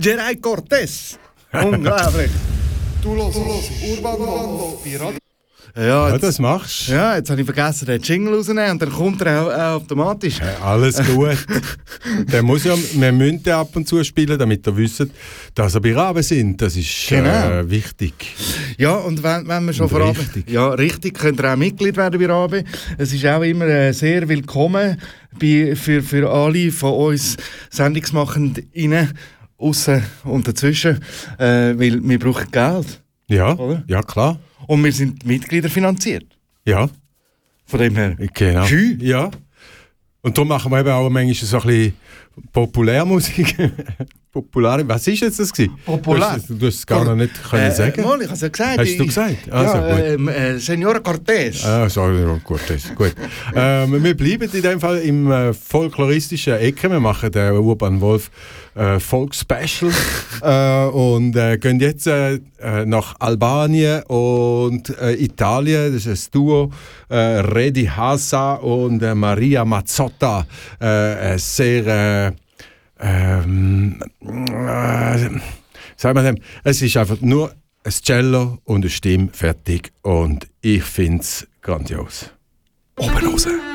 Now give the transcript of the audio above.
Geray Cortés. Unglaublich. Du los, Urban Bando, Pirat. Ja, das machst du. Ja, jetzt habe ich vergessen, den Jingle rauszunehmen und dann kommt er auch automatisch. Alles gut. Der muss ja, wir müssen den ab und zu spielen, damit ihr wisst, dass ihr bei Rabe sind. Das ist wichtig. Ja, und wenn wir schon vor richtig. Ja, richtig, könnt ihr auch Mitglied werden bei Rabe. Es ist auch immer sehr willkommen für alle von uns Sendungsmachenden aussen und dazwischen, weil wir brauchen Geld. Ja, oder? ja klar. Und wir sind Mitglieder finanziert. Ja. Von dem her. Genau. Schön. Ja. Und darum machen wir eben auch manchmal so ein bisschen Populärmusik. Was ist jetzt das gewesen? Populär. Du hast es gar noch nicht können sagen. Mal, ich habe es ja gesagt. Hast du gesagt? Also, ja, Senora Cortés. Sorry, gut. Wir bleiben in dem Fall im folkloristischen Ecke. Wir machen den Urban Wolf Folk-Special und gehen jetzt nach Albanien und Italien. Das ist ein Duo, Redi Hasa und Maria Mazzotta. Sehr sagen wir dem, es ist einfach nur ein Cello und eine Stimme fertig und ich finde es grandios. Oben raus.